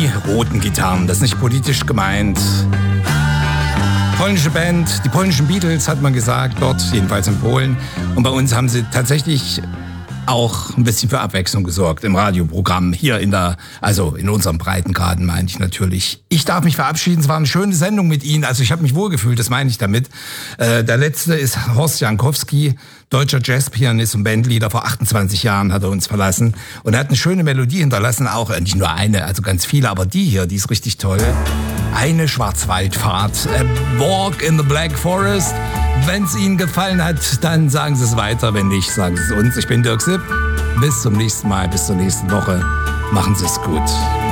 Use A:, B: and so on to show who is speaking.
A: Die roten Gitarren, das ist nicht politisch gemeint. Polnische Band, die polnischen Beatles hat man gesagt, dort, jedenfalls in Polen. Und bei uns haben sie tatsächlich auch ein bisschen für Abwechslung gesorgt im Radioprogramm. Hier in unserem Breitengraden meine ich natürlich. Ich darf mich verabschieden, es war eine schöne Sendung mit Ihnen. Also ich habe mich wohlgefühlt, das meine ich damit. Der letzte ist Horst Jankowski, deutscher Jazzpianist und Bandleader. Vor 28 Jahren hat er uns verlassen. Und er hat eine schöne Melodie hinterlassen, auch nicht nur eine, also ganz viele, aber die hier, die ist richtig toll. Eine Schwarzwaldfahrt, A Walk in the Black Forest. Wenn es Ihnen gefallen hat, dann sagen Sie es weiter. Wenn nicht, sagen Sie es uns. Ich bin Dirk Sipp. Bis zum nächsten Mal, bis zur nächsten Woche. Machen Sie es gut.